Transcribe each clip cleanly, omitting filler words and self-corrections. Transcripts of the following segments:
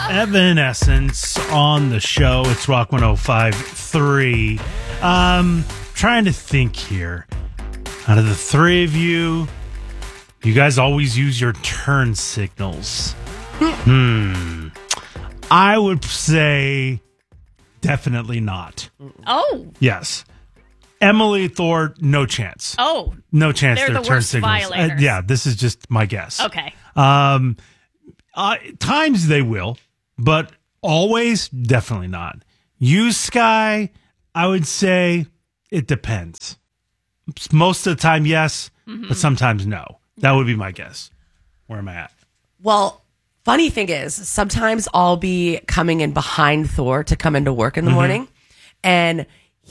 Evanescence on the show. It's Rock 105.3. Trying to think here. Out of the three of you, you guys always use your turn signals. I would say definitely not. Oh. Yes. Emily, Thor, no chance. Oh. No chance They're they're the turn worst signals. violators. Yeah, this is just my guess. Okay. Times they will, but always definitely not. Use Sky, I would say it depends. Most of the time, yes, but sometimes no. That would be my guess. Where am I at? Well, funny thing is, sometimes I'll be coming in behind Thor to come into work in the morning, and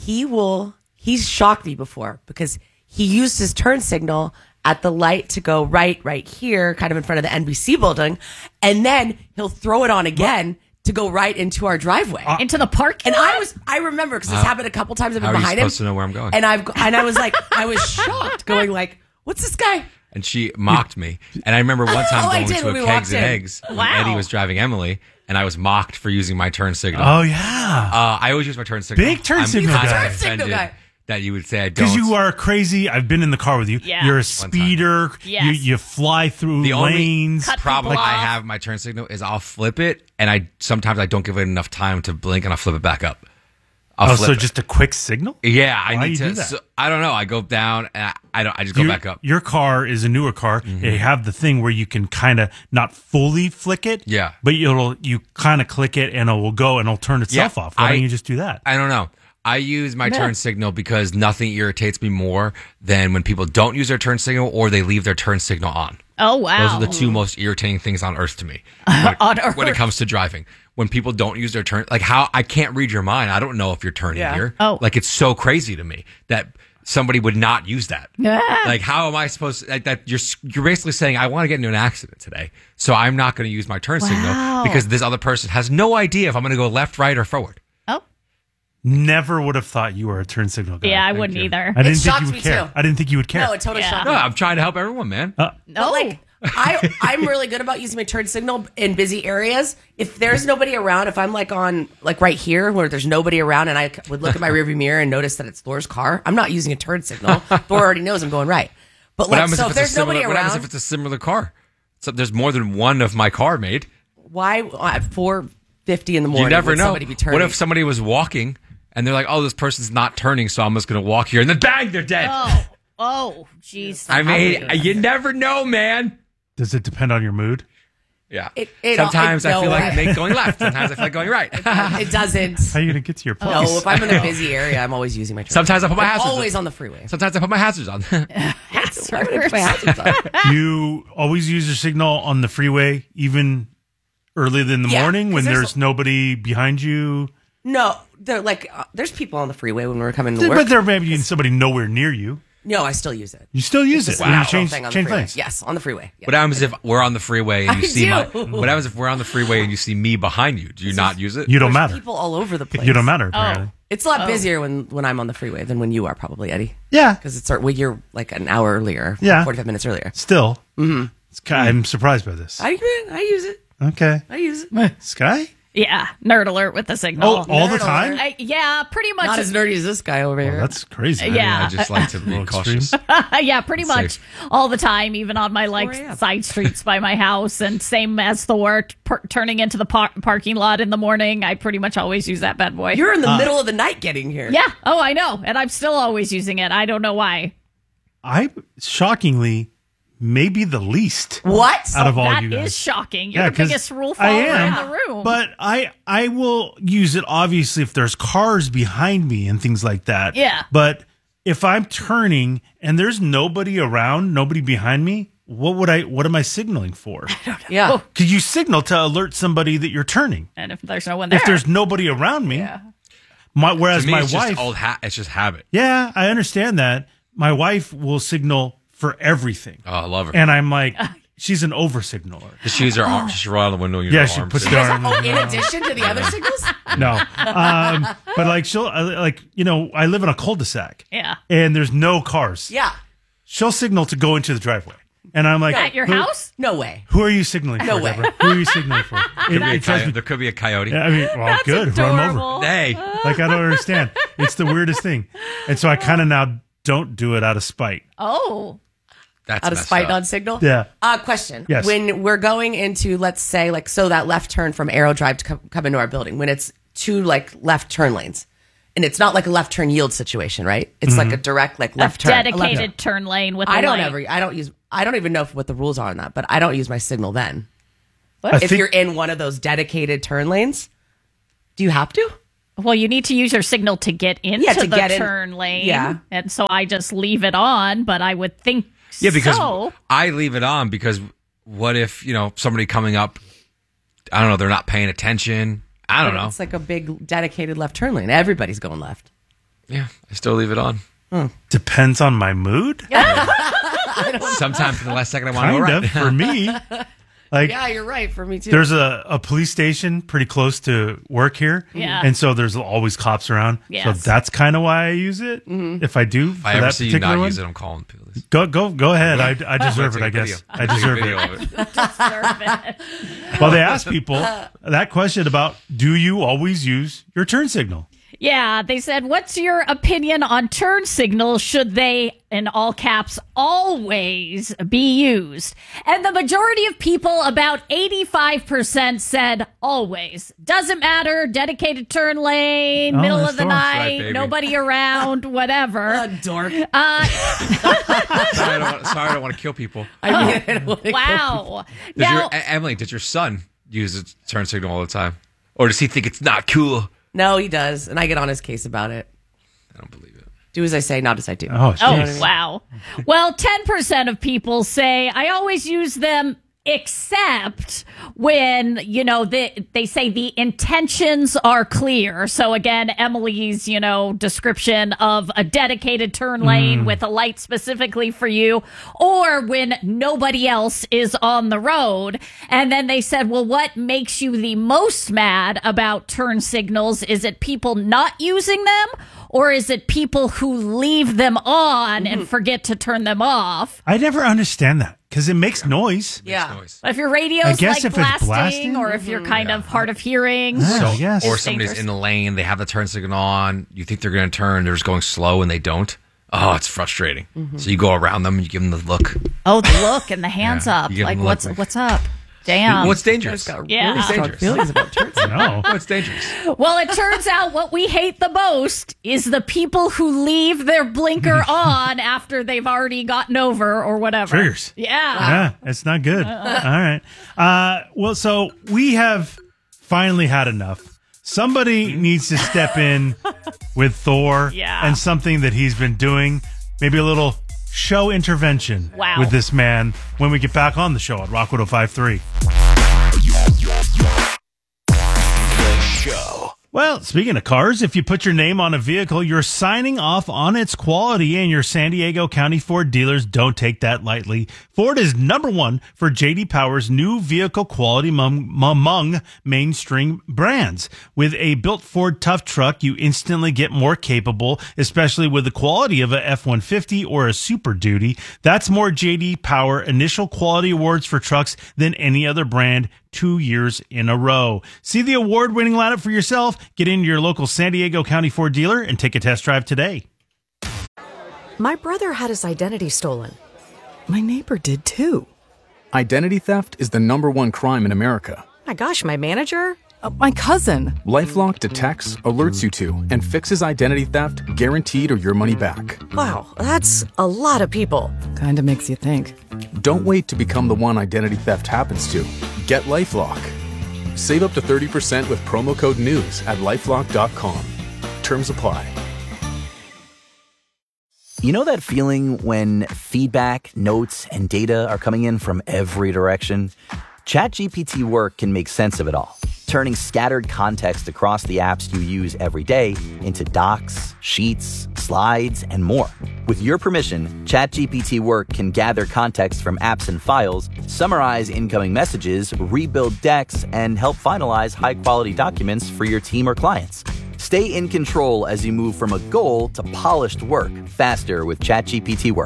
he's shocked me before because he used his turn signal at the light to go right here, kind of in front of the NBC building, and then he'll throw it on again to go right into our driveway. Into the park. And I remember because this happened a couple times. I've been How are you behind him. supposed to know where I'm going? And I was like, I was shocked, going like, "What's this guy?" And she mocked me. And I remember one time I going did to when a we Kegs walked and in. Eggs when Wow. Eddie was driving Emily, and I was mocked for using my turn signal. Oh, yeah. I always use my turn signal. Big turn I'm signal kind of guy. Turn signal offended guy. that you would say I don't. Because you are crazy. I've been in the car with you. Yeah. You're a time. speeder. Yes. You fly through The only lanes. Cut problem people I off. have with my turn signal is I'll flip it, and sometimes I don't give it enough time to blink, and I'll flip it back up. I'll Oh, flip so it. just a quick signal? Yeah, I Why need you to. do that? So, I don't know. I go down and I just go back up. Your car is a newer car. They have the thing where you can kind of not fully flick it. Yeah. But you kind of click it and it will go and it'll turn itself Yeah, off. Why don't you just do that? I don't know. I use my turn signal because nothing irritates me more than when people don't use their turn signal or they leave their turn signal on. Oh, wow. Those are the two most irritating things on earth to me when it comes to driving. When people don't use their turn, like how I can't read your mind. I don't know if you're turning here. Oh. Like it's so crazy to me that somebody would not use that. Like how am I supposed to, like that? You're basically saying I want to get into an accident today, so I'm not going to use my turn signal because this other person has no idea if I'm going to go left, right, or forward. Oh. Never would have thought you were a turn signal guy. Yeah, I wouldn't either. I didn't think shocks you would me care. too. I didn't think you would care. No, it totally Yeah. shocked No, me. I'm trying to help everyone, man. No. But like I'm really good about using my turn signal in busy areas. If there's nobody around, if I'm like on like right here where there's nobody around and I would look at my rearview mirror and notice that it's Thor's car, I'm not using a turn signal. Thor already knows I'm going right. But What like happens so if if it's a there's nobody similar? What happens if around, it's a similar car? So there's more than one of my car made. why at 4:50 in the morning You never would know. somebody be turning? What if somebody was walking and they're like, "Oh, this person's not turning, so I'm just going to walk here," and then bang, they're dead. Oh, jeez. I mean, you never know, man. Does it depend on your mood? Yeah. it- Sometimes I feel no, like Nate going left. Sometimes I feel like going right. It doesn't. How are you going to get to your place? No, if I'm in a busy area, I'm always using my turn. Sometimes I put my I'm hazards always on. on the freeway. Sometimes I put my hazards on. Why would I put my hazards on? You always use your signal on the freeway, even early in the Yeah, morning 'cause when there's there's nobody behind you. No, they're like there's people on the freeway when we're coming to work. But there may be somebody nowhere near you. No, I still use it. You still use it. It's a You natural change thing on the change freeway. lanes. Yes, on the freeway. Yeah. What happens if we're on the freeway and you I see do. What happens if we're on the freeway and you see me behind you? Do you not use it? You don't There's matter. people all over the place. You don't matter, apparently. It's a lot busier when I'm on the freeway than when you are, probably, Eddie. Yeah. Because you're like an hour earlier. Yeah. 45 minutes earlier. Still. I'm surprised by this. I use it. Okay. I use it. Sky? Yeah, nerd alert with the signal. Oh, all the Nerd time? alert. Yeah, pretty much. Not as nerdy as this guy over here. That's crazy. Yeah. I just like to be Little cautious. extreme. Yeah, pretty much Safe. all the time, even on my 4 a.m. side streets by my house, and same as Thor turning into the parking lot in the morning. I pretty much always use that bad boy. You're in the middle of the night getting here. Yeah. Oh, I know, and I'm still always using it. I don't know why. I shockingly maybe the least What? out of all That you guys. is shocking. You're the 'cause biggest rule I follower am, in the room. But I will use it obviously if there's cars behind me and things like that. Yeah. But if I'm turning and there's nobody around, nobody behind me, what am I signaling for? Yeah. Could you signal to alert somebody that you're turning? and if there's no one there, If there's nobody around me, yeah. whereas To me, my it's wife, just old it's just habit. yeah, I understand that. My wife will signal for everything, Oh, I love her. and I'm like, she's an over signaler. Just use her arm. Just roll out the window. And use Yeah, her she arms. puts Yeah. the arm. Oh, in addition to the other signals? No, but like she'll I live in a cul-de-sac, Yeah. and there's no cars. Yeah. She'll signal to go into the driveway. And I'm like, At your house? No way. Who are you signaling No for, way. Deborah? Who are you signaling for? It drives me- There could be a coyote. I mean, well, That's good. Run 'em over. adorable. Hey, Like, I don't understand. It's the weirdest thing. And so I kind of now don't do it out of spite. Oh. that's Out of messed spite up. on Signal? Yeah. Question. Yes. When we're going into, let's say, like, so that left turn from Arrow Drive to come into our building, when it's two, like, left turn lanes, and it's not like a left turn yield situation, right? It's like a direct, like, left A turn. dedicated turn lane with I the don't light. I don't even know what the rules are on that, but I don't use my signal then. I If think- you're in one of those dedicated turn lanes, do you have to? Well, you need to use your signal to get into Yeah, to the get in. turn lane. Yeah. And so I just leave it on, but I would think Yeah, because so. I leave it on because what if, somebody coming up, I don't know, they're not paying attention. I don't know. It's like a big dedicated left turn lane. Everybody's going left. Yeah, I still leave it on. Depends on my mood. Sometimes in the last second I want to go Kind right. of, for me. Like, Yeah, you're right. For me too. there's a police station pretty close to work here. Yeah. And so there's always cops around. So Yes. that's kind of why I use it. If I do, If I ever see you not use it, I'm calling the police. Go ahead. I deserve it, I guess. I deserve Video it. of it. Serve it. Well, they asked people that question about, do you always use your turn signal? Yeah, they said, what's your opinion on turn signals? Should they, in all caps, always be used? And the majority of people, about 85%, said always. Doesn't matter, dedicated turn lane, Oh, middle that's of the Thor. night, Right, baby. nobody around, whatever. dork. Sorry, I don't want to kill people. I mean, I don't wanna go- Wow. Does Now, Emily, does your son use a turn signal all the time? Or does he think it's not cool? No, he does, and I get on his case about it. I don't believe it. Do as I say, not as I do. Oh, oh, jeez. wow. Well, 10% of people say, I always use them except when, they say the intentions are clear. So again, Emily's, description of a dedicated turn lane with a light specifically for you, or when nobody else is on the road. And then they said, well, what makes you the most mad about turn signals? Is it people not using them? Or is it people who leave them on and forget to turn them off? I never understand that because it makes noise. Yeah. Noise. If your I radio's guess like if it's blasting? or if you're kind of hard of hearing. Yeah, I guess. Or It's somebody's dangerous. in the lane, they have the turn signal on, you think they're going to turn, they're just going slow and they don't. Oh, it's frustrating. So you go around them and you give them the look. Oh, the look and the hands Yeah, up. you give Like, them what's look. what's up? Damn. What's dangerous? Yeah. Really strong Dangerous. feelings about turns. No. What's dangerous? Well, it turns out what we hate the most is the people who leave their blinker on after they've already gotten over or whatever. Triggers. Yeah. Yeah, it's not good. All right. Well, so we have finally had enough. Somebody needs to step in with Thor Yeah. and something that he's been doing. Maybe a little show intervention Wow. with this man when we get back on the show at Rock 105.3. Well, speaking of cars, if you put your name on a vehicle, you're signing off on its quality, and your San Diego County Ford dealers don't take that lightly. Ford is #1 for J.D. Power's new vehicle quality among mainstream brands. With a built Ford Tough Truck, you instantly get more capable, especially with the quality of a F-150 or a Super Duty. That's more J.D. Power initial quality awards for trucks than any other brand 2 years in a row. See the award-winning lineup for yourself. Get into your local San Diego County Ford dealer and take a test drive today. My brother had his identity stolen. My neighbor did too. Identity theft is the #1 crime in America. My gosh, my manager? My cousin. LifeLock detects, alerts you to, and fixes identity theft guaranteed or your money back. Wow, that's a lot of people. Kinda makes you think. Don't wait to become the one identity theft happens to. Get LifeLock. Save up to 30% with promo code NEWS at LifeLock.com. Terms apply. You know that feeling when feedback, notes, and data are coming in from every direction? ChatGPT Work can make sense of it all, turning scattered context across the apps you use every day into docs, sheets, slides, and more. With your permission, ChatGPT Work can gather context from apps and files, summarize incoming messages, rebuild decks, and help finalize high-quality documents for your team or clients. Stay in control as you move from a goal to polished work faster with ChatGPT Work.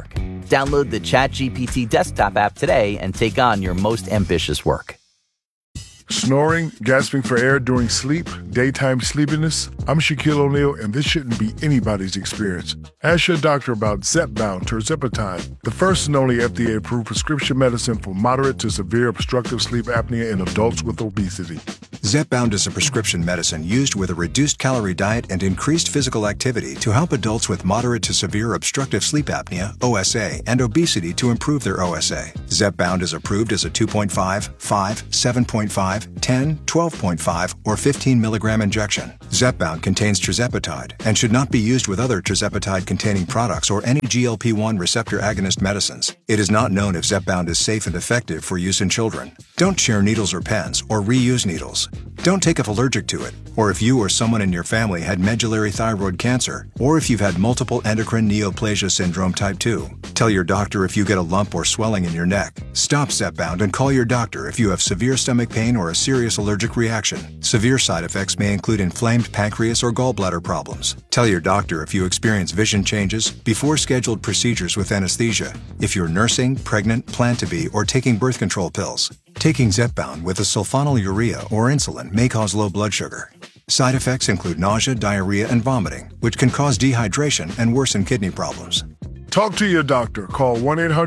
Download the ChatGPT desktop app today and take on your most ambitious work. Snoring, gasping for air during sleep, daytime sleepiness. I'm Shaquille O'Neal, and this shouldn't be anybody's experience. Ask your doctor about Zepbound tirzepatide, the first and only FDA-approved prescription medicine for moderate to severe obstructive sleep apnea in adults with obesity. Zepbound is a prescription medicine used with a reduced calorie diet and increased physical activity to help adults with moderate to severe obstructive sleep apnea, OSA, and obesity to improve their OSA. Zepbound is approved as a 2.5, 5, 7.5, 10, 12.5, or 15 milligram injection. Zepbound contains tirzepatide and should not be used with other tirzepatide-containing products or any GLP-1 receptor agonist medicines. It is not known if Zepbound is safe and effective for use in children. Don't share needles or pens or reuse needles. Don't take if allergic to it, or if you or someone in your family had medullary thyroid cancer, or if you've had multiple endocrine neoplasia syndrome type 2. Tell your doctor if you get a lump or swelling in your neck. Stop Zepbound and call your doctor if you have severe stomach pain or a serious allergic reaction. Severe side effects may include inflamed pancreas or gallbladder problems. Tell your doctor if you experience vision changes before scheduled procedures with anesthesia, if you're nursing, pregnant, plan to be, or taking birth control pills. Taking Zepbound with a sulfonylurea or insulin may cause low blood sugar. Side effects include nausea, diarrhea, and vomiting, which can cause dehydration and worsen kidney problems. Talk to your doctor. Call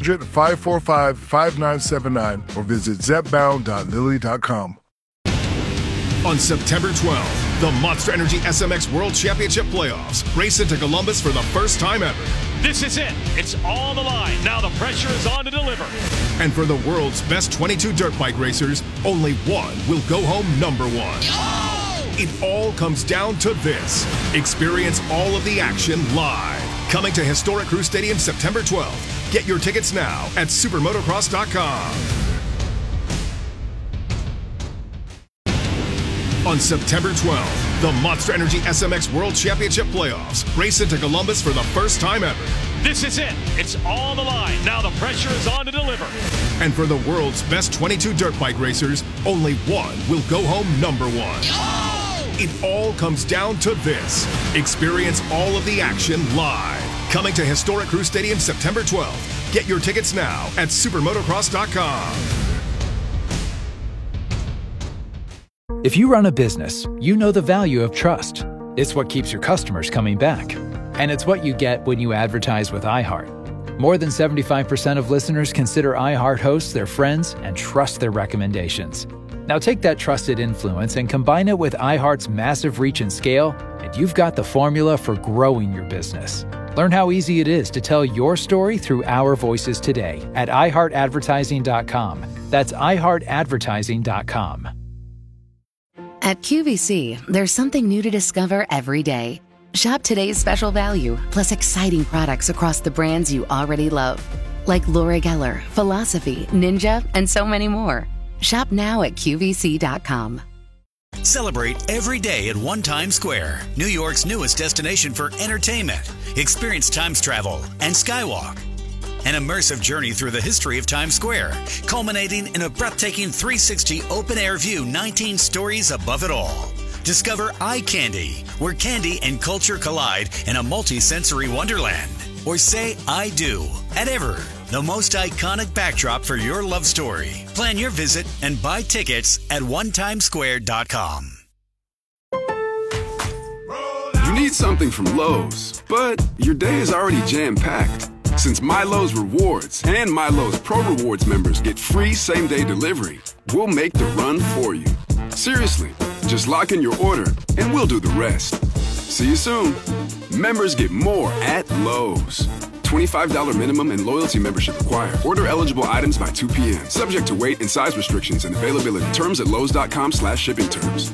1-800-545-5979 or visit zepbound.lilly.com. On September 12th, the Monster Energy SMX World Championship Playoffs race into Columbus for the first time ever. This is it. It's all the line. Now the pressure is on to deliver. And for the world's best 22 dirt bike racers, only one will go home number one. Oh! It all comes down to this. Experience all of the action live. Coming to Historic Crew Stadium September 12th. Get your tickets now at supermotocross.com. On September 12th, the Monster Energy SMX World Championship Playoffs race into Columbus for the first time ever. This is it. It's all the line. Now the pressure is on to deliver. And for the world's best 22 dirt bike racers, only one will go home number one. Oh! It all comes down to this. Experience all of the action live. Coming to Historic Crew Stadium September 12th. Get your tickets now at supermotocross.com. If you run a business, you know the value of trust. It's what keeps your customers coming back. And it's what you get when you advertise with iHeart. More than 75% of listeners consider iHeart hosts their friends and trust their recommendations. Now take that trusted influence and combine it with iHeart's massive reach and scale, and you've got the formula for growing your business. Learn how easy it is to tell your story through our voices today at iHeartAdvertising.com. That's iHeartAdvertising.com. At QVC, there's something new to discover every day. Shop today's special value, plus exciting products across the brands you already love, like Laura Geller, Philosophy, Ninja, and so many more. Shop now at QVC.com. Celebrate every day at One Times Square, New York's newest destination for entertainment. Experience Times travel and Skywalk. An immersive journey through the history of Times Square, culminating in a breathtaking 360 open-air view 19 stories above it all. Discover Eye Candy, where candy and culture collide in a multi-sensory wonderland. Or say I do at Ever, the most iconic backdrop for your love story. Plan your visit and buy tickets at onetimesquare.com. You need something from Lowe's, but your day is already jam-packed. Since MyLowe's Rewards and MyLowe's Pro Rewards members get free same-day delivery, we'll make the run for you. Seriously, just lock in your order and we'll do the rest. See you soon. Members get more at Lowe's. $25 minimum and loyalty membership required. Order eligible items by 2 p.m. Subject to weight and size restrictions and availability. Terms at lowes.com/shipping terms.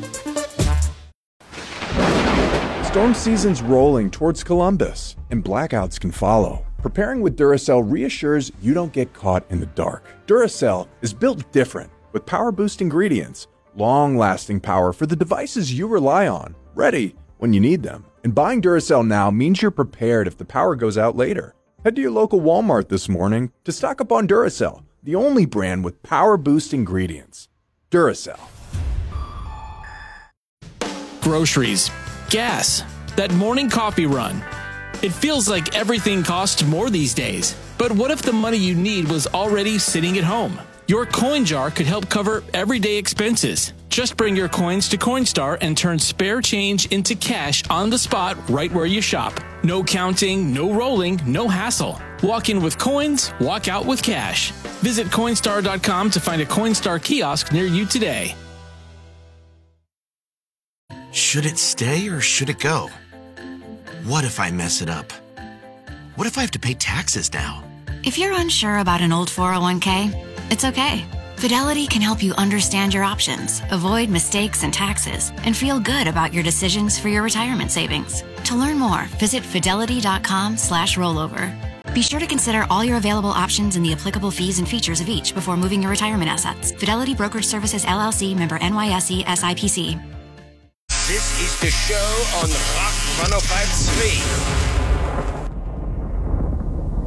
Storm season's rolling towards Columbus, and blackouts can follow. Preparing with Duracell reassures you don't get caught in the dark. Duracell is built different, with power-boost ingredients, long-lasting power for the devices you rely on, ready when you need them. And buying Duracell now means you're prepared if the power goes out later. Head to your local Walmart this morning to stock up on Duracell, the only brand with power-boost ingredients. Duracell. Groceries, gas, that morning coffee run. It feels like everything costs more these days, but But what if the money you need was already sitting at home? Your coin jar could help cover everyday expenses. Just bring your coins to Coinstar and turn spare change into cash on the spot right where you shop. No counting, no rolling, no hassle. Walk in with coins, walk out with cash. Visit Coinstar.com to find a Coinstar kiosk near you today. Should it stay or should it go? What if I mess it up? What if I have to pay taxes now? If you're unsure about an old 401k, it's okay. Fidelity can help you understand your options, avoid mistakes and taxes, and feel good about your decisions for your retirement savings. To learn more, visit fidelity.com/rollover. Be sure to consider all your available options and the applicable fees and features of each before moving your retirement assets. Fidelity Brokerage Services, LLC, member NYSE, SIPC. This is the show on Rock 105.3.